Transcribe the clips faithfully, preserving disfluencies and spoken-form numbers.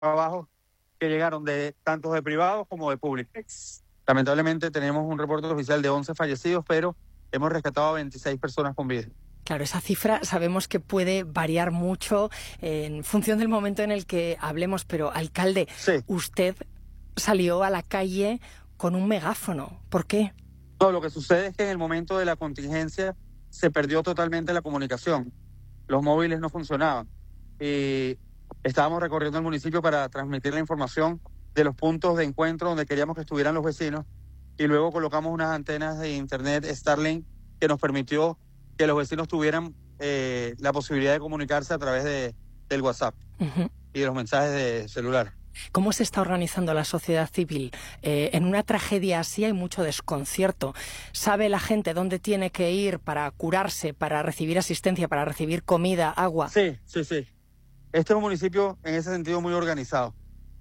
trabajos que llegaron de tanto de privados como de públicos. Lamentablemente tenemos un reporte oficial de once fallecidos, pero hemos rescatado a veintiséis personas con vida. Claro, esa cifra sabemos que puede variar mucho en función del momento en el que hablemos, pero alcalde, sí. usted salió a la calle con un megáfono. ¿Por qué? No, lo que sucede es que en el momento de la contingencia se perdió totalmente la comunicación. Los móviles no funcionaban. Y estábamos recorriendo el municipio para transmitir la información de los puntos de encuentro donde queríamos que estuvieran los vecinos. Y luego colocamos unas antenas de internet Starlink que nos permitió que los vecinos tuvieran eh, la posibilidad de comunicarse a través de, del WhatsApp uh-huh. y de los mensajes de celular. ¿Cómo se está organizando la sociedad civil? Eh, en una tragedia así hay mucho desconcierto. ¿Sabe la gente dónde tiene que ir para curarse, para recibir asistencia, para recibir comida, agua? Sí, sí, sí. Este es un municipio en ese sentido muy organizado.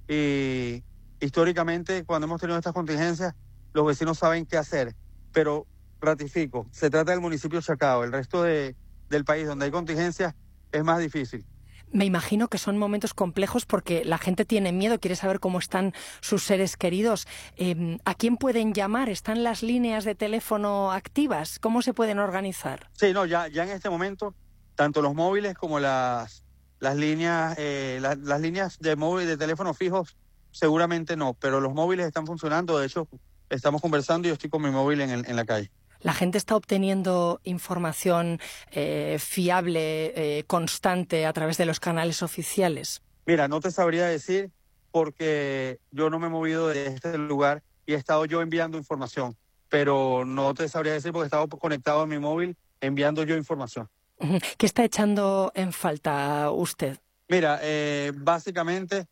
Y históricamente, cuando hemos tenido estas contingencias, los vecinos saben qué hacer. Pero ratifico, se trata del municipio Chacao. El resto de, del país donde hay contingencias es más difícil. Me imagino que son momentos complejos porque la gente tiene miedo, quiere saber cómo están sus seres queridos. Eh, ¿A quién pueden llamar? ¿Están las líneas de teléfono activas? ¿Cómo se pueden organizar? Sí, no, ya, ya en este momento, tanto los móviles como las, las líneas, eh, la, las líneas de móvil de teléfono fijos, seguramente no, pero los móviles están funcionando. De hecho, estamos conversando y yo estoy con mi móvil en, el, en la calle. ¿La gente está obteniendo información eh, fiable, eh, constante, a través de los canales oficiales? Mira, no te sabría decir porque yo no me he movido de este lugar y he estado yo enviando información, pero no te sabría decir porque he estado conectado a mi móvil enviando yo información. ¿Qué está echando en falta usted? Mira, eh, básicamente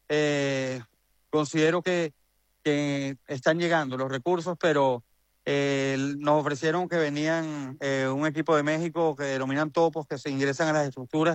eh, considero que, que están llegando los recursos, pero... Eh, nos ofrecieron que venían eh, un equipo de México que denominan topos, que se ingresan a las estructuras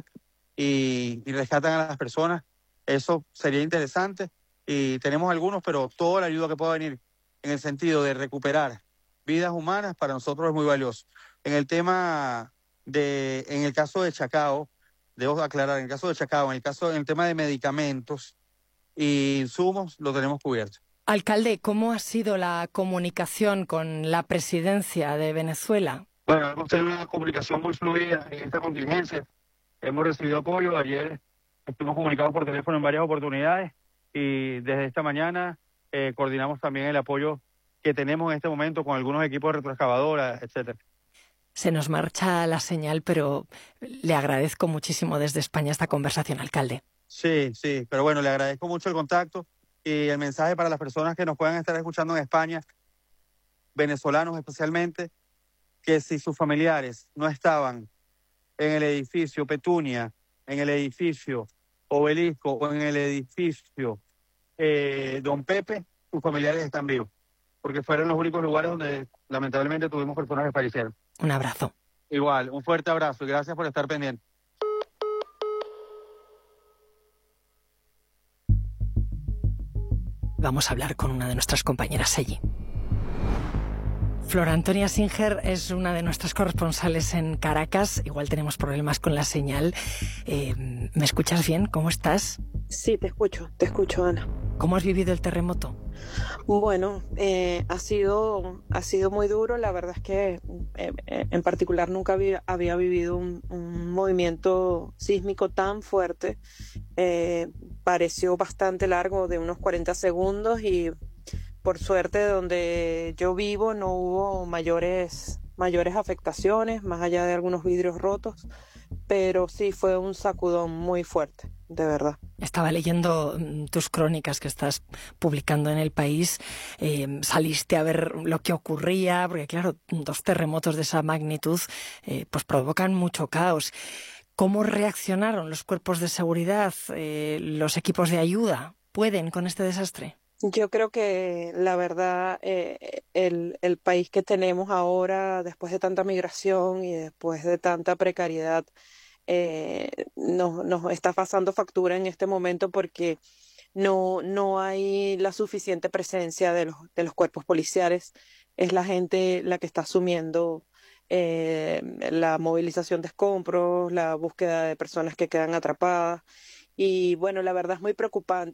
y, y rescatan a las personas. Eso sería interesante y tenemos algunos, pero toda la ayuda que pueda venir en el sentido de recuperar vidas humanas para nosotros es muy valioso. En el tema de, en el caso de Chacao, debo aclarar, en el caso de Chacao, en el caso, en el tema de medicamentos e insumos, lo tenemos cubierto. Alcalde, ¿cómo ha sido la comunicación con la presidencia de Venezuela? Bueno, hemos tenido una comunicación muy fluida en esta contingencia. Hemos recibido apoyo. Ayer estuvimos comunicados por teléfono en varias oportunidades y desde esta mañana eh, coordinamos también el apoyo que tenemos en este momento con algunos equipos de retroexcavadoras, etcétera. Se nos marcha la señal, pero le agradezco muchísimo desde España esta conversación, alcalde. Sí, sí, pero bueno, le agradezco mucho el contacto. Y el mensaje para las personas que nos puedan estar escuchando en España, venezolanos especialmente, que si sus familiares no estaban en el edificio Petunia, en el edificio Obelisco o en el edificio eh, Don Pepe, sus familiares están vivos, porque fueron los únicos lugares donde lamentablemente tuvimos personas que fallecieron. Un abrazo. Igual, un fuerte abrazo y gracias por estar pendiente. Vamos a hablar con una de nuestras compañeras allí. Flor Antonia Singer es una de nuestras corresponsales en Caracas. Igual tenemos problemas con la señal. Eh, ¿Me escuchas bien? ¿Cómo estás? Sí, te escucho, te escucho, Ana. ¿Cómo has vivido el terremoto? Bueno, eh, ha sido, ha sido muy duro. La verdad es que eh, en particular nunca había, había vivido un, un movimiento sísmico tan fuerte. Eh, pareció bastante largo, de unos cuarenta segundos, y por suerte donde yo vivo no hubo mayores, mayores afectaciones, más allá de algunos vidrios rotos, pero sí fue un sacudón muy fuerte, de verdad. Estaba leyendo tus crónicas que estás publicando en El País. Eh, saliste a ver lo que ocurría, porque claro, dos terremotos de esa magnitud eh, pues provocan mucho caos. ¿Cómo reaccionaron los cuerpos de seguridad, eh, los equipos de ayuda? ¿Pueden con este desastre? Yo creo que la verdad eh, el, el país que tenemos ahora, después de tanta migración y después de tanta precariedad, eh, nos, nos está pasando factura en este momento porque no, no hay la suficiente presencia de los, de los cuerpos policiales. Es la gente la que está asumiendo eh, la movilización de escombros, la búsqueda de personas que quedan atrapadas. Y bueno, la verdad es muy preocupante.